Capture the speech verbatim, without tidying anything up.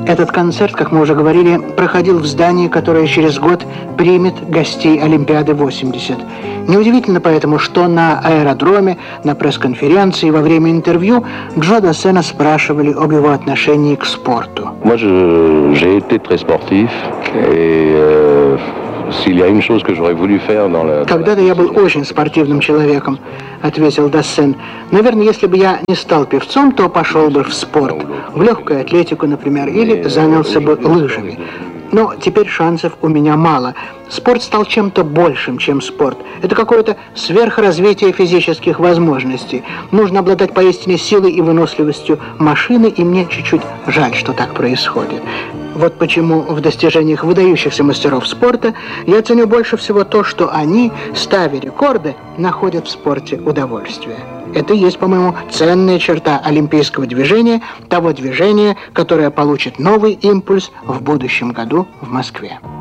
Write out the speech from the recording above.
Этот концерт, как мы уже говорили, проходил в здании, которое через год примет гостей Олимпиады восемьдесят. Неудивительно поэтому, что на аэродроме, на пресс-конференции, во время интервью Джо Дассена спрашивали об его отношении к спорту. Moi, je, j'ai été très sportif et euh, s'il y a une chose que j'aurais voulu faire dans la... Когда-то я был очень спортивным человеком, ответил Дассен. Наверное, если бы я не стал певцом, то пошел бы в спорт, в легкую атлетику, например, или занялся бы лыжами. Но теперь шансов у меня мало. Спорт стал чем-то большим, чем спорт. Это какое-то сверхразвитие физических возможностей. Нужно обладать поистине силой и выносливостью машины, и мне чуть-чуть жаль, что так происходит. Вот почему в достижениях выдающихся мастеров спорта я ценю больше всего то, что они, ставя рекорды, находят в спорте удовольствие. Это и есть, по-моему, ценная черта олимпийского движения, того движения, которое получит новый импульс в будущем году в Москве.